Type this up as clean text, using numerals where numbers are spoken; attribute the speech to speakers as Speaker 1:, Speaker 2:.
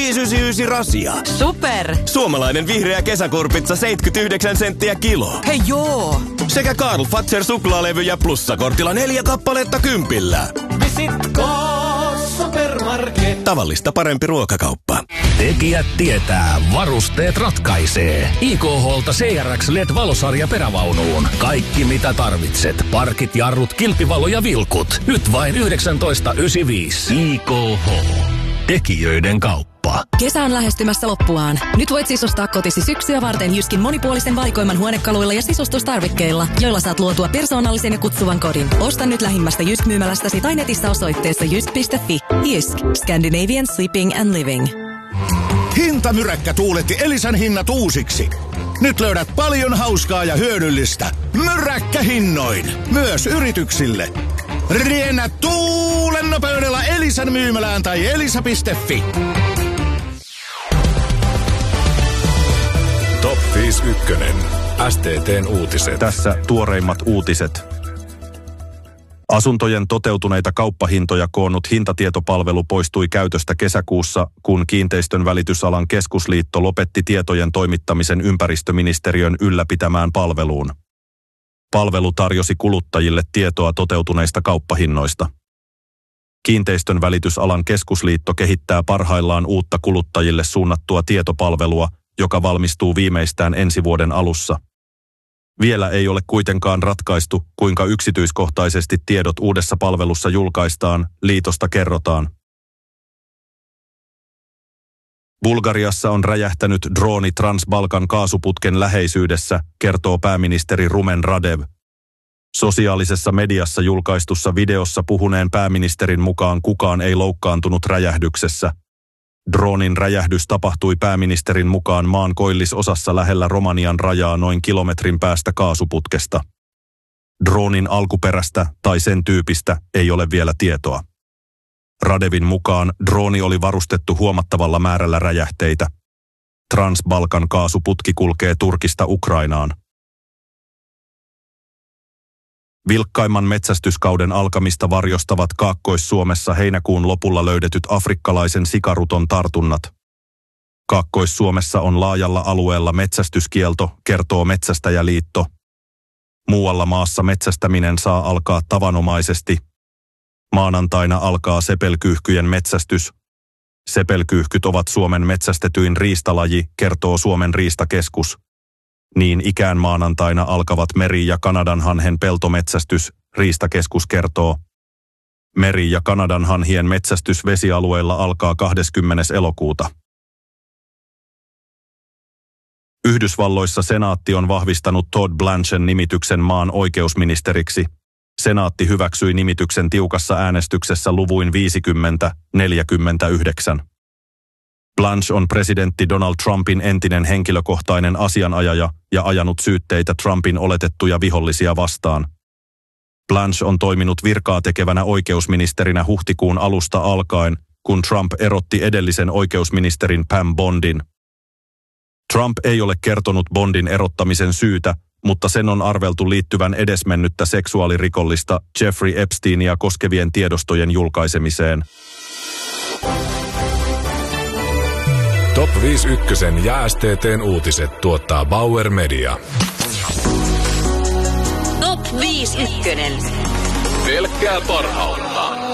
Speaker 1: 599 rasia.
Speaker 2: Super!
Speaker 1: Suomalainen vihreä kesäkorpitsa 79 senttiä kilo.
Speaker 2: Hei joo!
Speaker 1: Sekä Karl Fazer suklaalevyjä plussakortilla 4 kappaletta kympillä.
Speaker 3: Visitko Supermarket?
Speaker 1: Tavallista parempi ruokakauppa.
Speaker 4: Tekijät tietää, varusteet ratkaisee. IKH:lta CRX LED-valosarja perävaunuun. Kaikki mitä tarvitset. Parkit, jarrut, kilpivalo ja vilkut. Nyt vain 19,95. IKH. Tekijöiden kauppa.
Speaker 5: Kesä on lähestymässä loppuaan. Nyt voit sisustaa kotisi syksyä varten Jyskin monipuolisen valikoiman huonekaluilla ja sisustustarvikkeilla, joilla saat luotua persoonallisen ja kutsuvan kodin. Osta nyt lähimmästä Jysk-myymälästäsi tai netistä osoitteessa jysk.fi. Jysk. Scandinavian Sleeping and Living.
Speaker 6: Hintamyräkkä tuuletti Elisan hinnat uusiksi. Nyt löydät paljon hauskaa ja hyödyllistä. Myräkkähinnoin. Myös yrityksille. Riennä tuulen nopeudella Elisan myymälään tai elisa.fi.
Speaker 7: Top 51. STT:n uutiset.
Speaker 8: Tässä tuoreimmat uutiset. Asuntojen toteutuneita kauppahintoja koonnut hintatietopalvelu poistui käytöstä kesäkuussa, kun Kiinteistön välitysalan keskusliitto lopetti tietojen toimittamisen ympäristöministeriön ylläpitämään palveluun. Palvelu tarjosi kuluttajille tietoa toteutuneista kauppahinnoista. Kiinteistön välitysalan keskusliitto kehittää parhaillaan uutta kuluttajille suunnattua tietopalvelua, joka valmistuu viimeistään ensi vuoden alussa. Vielä ei ole kuitenkaan ratkaistu, kuinka yksityiskohtaisesti tiedot uudessa palvelussa julkaistaan, liitosta kerrotaan. Bulgariassa on räjähtänyt drooni Trans-Balkan kaasuputken läheisyydessä, kertoo pääministeri Rumen Radev. Sosiaalisessa mediassa julkaistussa videossa puhuneen pääministerin mukaan kukaan ei loukkaantunut räjähdyksessä. Droonin räjähdys tapahtui pääministerin mukaan maan koillisosassa lähellä Romanian rajaa noin kilometrin päästä kaasuputkesta. Droonin alkuperästä tai sen tyypistä ei ole vielä tietoa. Radevin mukaan drooni oli varustettu huomattavalla määrällä räjähteitä. Trans-Balkan kaasuputki kulkee Turkista Ukrainaan. Vilkkaimman metsästyskauden alkamista varjostavat Kaakkois-Suomessa heinäkuun lopulla löydetyt afrikkalaisen sikaruton tartunnat. Kaakkois-Suomessa on laajalla alueella metsästyskielto, kertoo Metsästäjäliitto. Muualla maassa metsästäminen saa alkaa tavanomaisesti. Maanantaina alkaa sepelkyyhkyjen metsästys. Sepelkyyhkyt ovat Suomen metsästetyin riistalaji, kertoo Suomen riistakeskus. Niin ikään maanantaina alkavat meri- ja kanadanhanhen peltometsästys, riistakeskus kertoo. Meri- ja kanadanhanhien metsästys vesialueilla alkaa 20. elokuuta. Yhdysvalloissa senaatti on vahvistanut Todd Blanchen nimityksen maan oikeusministeriksi. Senaatti hyväksyi nimityksen tiukassa äänestyksessä luvuin 50-49. Blanche on presidentti Donald Trumpin entinen henkilökohtainen asianajaja ja ajanut syytteitä Trumpin oletettuja vihollisia vastaan. Blanche on toiminut virkaa tekevänä oikeusministerinä huhtikuun alusta alkaen, kun Trump erotti edellisen oikeusministerin Pam Bondin. Trump ei ole kertonut Bondin erottamisen syytä, mutta sen on arveltu liittyvän edesmennyttä seksuaalirikollista Jeffrey Epsteinia koskevien tiedostojen julkaisemiseen.
Speaker 7: Top 51 ja STT:n uutiset tuottaa Bauer Media.
Speaker 2: Top 51.
Speaker 7: Pelkkää parhautta.